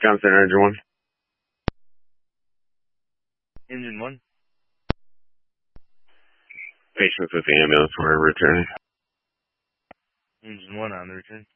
Comm Center, Engine 1. Engine 1. Patients with the ambulance were returning. Engine 1 on the return.